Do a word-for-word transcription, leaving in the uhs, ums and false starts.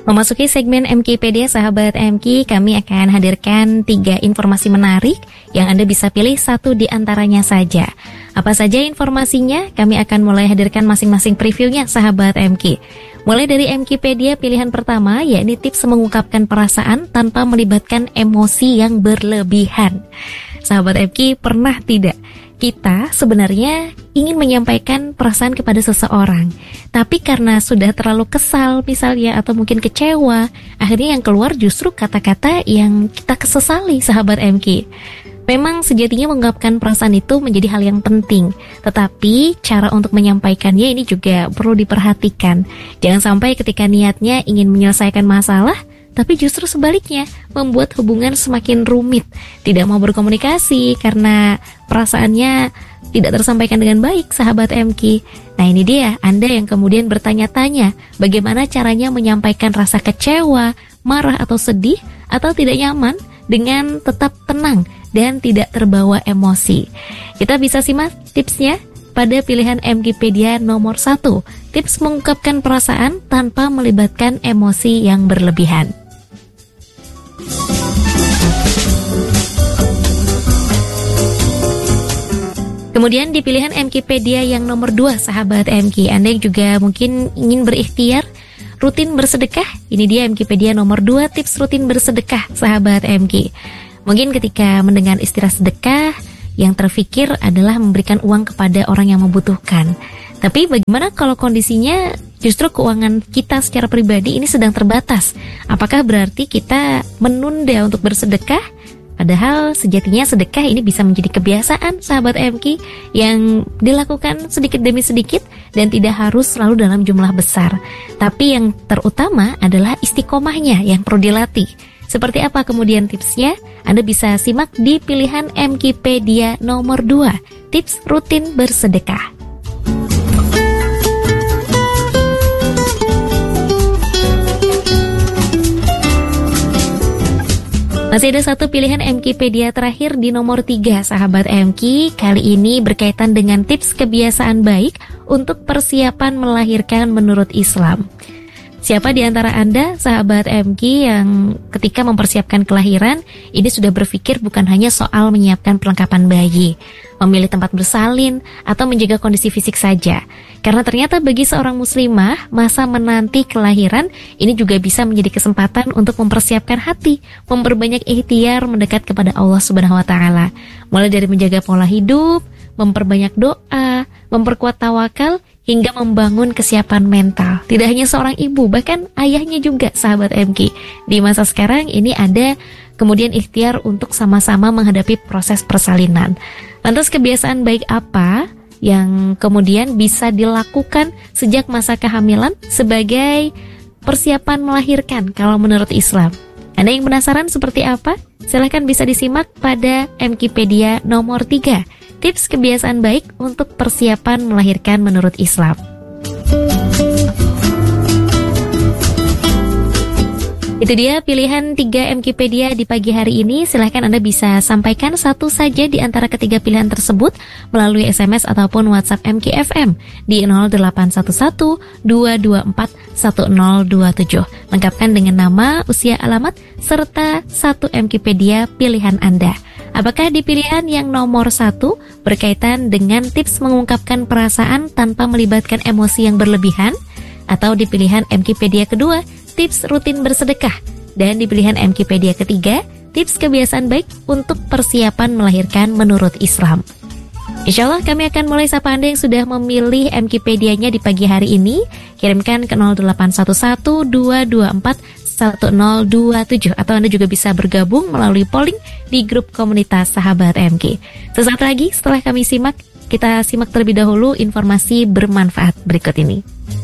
Memasuki segmen Mkipedia, sahabat M K, kami akan hadirkan tiga informasi menarik yang Anda bisa pilih satu di antaranya saja. Apa saja informasinya? Kami akan mulai hadirkan masing-masing previewnya, sahabat M K. Mulai dari Mkipedia pilihan pertama, yakni tips mengungkapkan perasaan tanpa melibatkan emosi yang berlebihan. Sahabat M K, pernah tidak kita sebenarnya ingin menyampaikan perasaan kepada seseorang, tapi karena sudah terlalu kesal misalnya, atau mungkin kecewa, akhirnya yang keluar justru kata-kata yang kita kesesali, sahabat M K. Memang sejatinya mengungkapkan perasaan itu menjadi hal yang penting, tetapi cara untuk menyampaikannya ini juga perlu diperhatikan. Jangan sampai ketika niatnya ingin menyelesaikan masalah, tapi justru sebaliknya membuat hubungan semakin rumit, tidak mau berkomunikasi karena perasaannya tidak tersampaikan dengan baik, sahabat M K. Nah, ini dia Anda yang kemudian bertanya-tanya bagaimana caranya menyampaikan rasa kecewa, marah atau sedih atau tidak nyaman dengan tetap tenang dan tidak terbawa emosi. Kita bisa simak tipsnya pada pilihan Mkipedia nomor satu, tips mengungkapkan perasaan tanpa melibatkan emosi yang berlebihan. Kemudian di pilihan Mkipedia yang nomor dua, sahabat M K, Anda yang juga mungkin ingin berikhtiar rutin bersedekah. Ini dia Mkipedia nomor dua, tips rutin bersedekah, sahabat M K. Mungkin ketika mendengar istilah sedekah, yang terfikir adalah memberikan uang kepada orang yang membutuhkan. Tapi bagaimana kalau kondisinya justru keuangan kita secara pribadi ini sedang terbatas? Apakah berarti kita menunda untuk bersedekah? Padahal sejatinya sedekah ini bisa menjadi kebiasaan, sahabat M K, yang dilakukan sedikit demi sedikit dan tidak harus selalu dalam jumlah besar. Tapi yang terutama adalah istiqomahnya yang perlu dilatih. Seperti apa kemudian tipsnya? Anda bisa simak di pilihan Mkipedia nomor dua, tips rutin bersedekah. Masih ada satu pilihan Mkipedia terakhir di nomor tiga, sahabat M K. Kali ini berkaitan dengan tips kebiasaan baik untuk persiapan melahirkan menurut Islam. Siapa di antara Anda, sahabat M K, yang ketika mempersiapkan kelahiran, ini sudah berpikir bukan hanya soal menyiapkan perlengkapan bayi, memilih tempat bersalin, atau menjaga kondisi fisik saja. Karena ternyata bagi seorang muslimah, masa menanti kelahiran ini juga bisa menjadi kesempatan untuk mempersiapkan hati, memperbanyak ikhtiar mendekat kepada Allah Subhanahu wa taala. Mulai dari menjaga pola hidup, memperbanyak doa, memperkuat tawakal, hingga membangun kesiapan mental. Tidak hanya seorang ibu, bahkan ayahnya juga, sahabat M K. Di masa sekarang ini ada kemudian ikhtiar untuk sama-sama menghadapi proses persalinan. Lantas kebiasaan baik apa yang kemudian bisa dilakukan sejak masa kehamilan sebagai persiapan melahirkan kalau menurut Islam? Anda yang penasaran seperti apa? Silahkan bisa disimak pada Mkipedia nomor tiga, tips kebiasaan baik untuk persiapan melahirkan menurut Islam. Itu dia pilihan tiga Mkipedia di pagi hari ini. Silahkan Anda bisa sampaikan satu saja di antara ketiga pilihan tersebut melalui S M S ataupun WhatsApp M K F M di nol delapan satu satu dua dua empat satu nol dua tujuh. Lengkapkan dengan nama, usia, alamat, serta satu Mkipedia pilihan Anda. Apakah di pilihan yang nomor satu berkaitan dengan tips mengungkapkan perasaan tanpa melibatkan emosi yang berlebihan? Atau di pilihan Mkipedia kedua, tips rutin bersedekah? Dan di pilihan Mkipedia ketiga, tips kebiasaan baik untuk persiapan melahirkan menurut Islam? Insya Allah kami akan mulai sapa Anda yang sudah memilih Mkipedianya di pagi hari ini. Kirimkan ke nol delapan satu satu dua dua empat satu nol dua tujuh, atau Anda juga bisa bergabung melalui polling di grup komunitas Sahabat M K. Sesaat lagi setelah kami simak, kita simak terlebih dahulu informasi bermanfaat berikut ini.